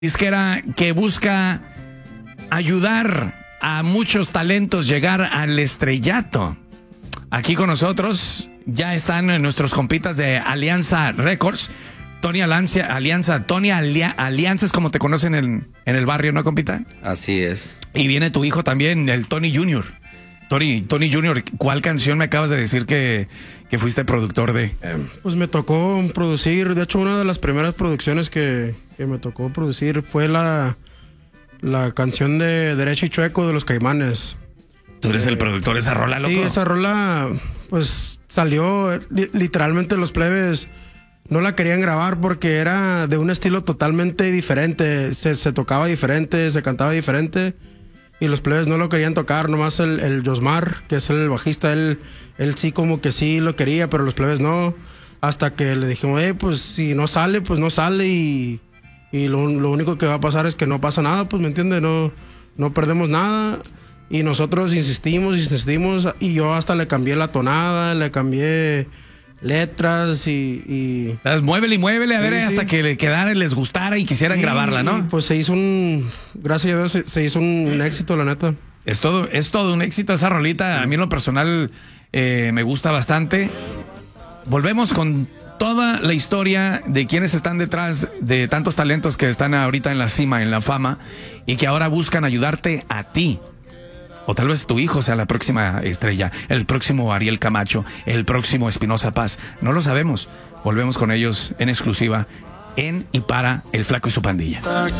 Disquera que busca ayudar a muchos talentos llegar al estrellato. Aquí con nosotros ya están nuestros compitas de Alianza Records. Tony Alianza, Alianza es como te conocen en el barrio, ¿no, compita? Así es. Y viene tu hijo también, el Tony Jr. Tony Jr., ¿cuál canción me acabas de decir que fuiste productor de? Pues me tocó producir, de hecho una de las primeras producciones que me tocó producir fue la canción de Derecho y Chueco de los Caimanes. ¿Tú eres el productor de esa rola, loco? Sí, esa rola pues salió, literalmente los plebes no la querían grabar porque era de un estilo totalmente diferente, se tocaba diferente, se cantaba diferente. Y los plebes no lo querían tocar, nomás el Josmar, que es el bajista, él sí como que sí lo quería, pero los plebes no. Hasta que le dijimos, pues si no sale, pues no sale y lo único que va a pasar es que no pasa nada, pues me entiendes, no perdemos nada. Y nosotros insistimos y yo hasta le cambié la tonada, le cambié letras y... Muévele y muévele, a ver, sí, hasta que le quedara, les gustara y quisieran grabarla, ¿no? Pues se hizo gracias a Dios, se hizo un éxito, la neta. Es todo un éxito esa rolita. A mí en lo personal me gusta bastante. Volvemos con toda la historia de quienes están detrás de tantos talentos que están ahorita en la cima, en la fama, y que ahora buscan ayudarte a ti. O tal vez tu hijo sea la próxima estrella, el próximo Ariel Camacho, el próximo Espinosa Paz. No lo sabemos. Volvemos con ellos en exclusiva en y para El Flaco y su Pandilla.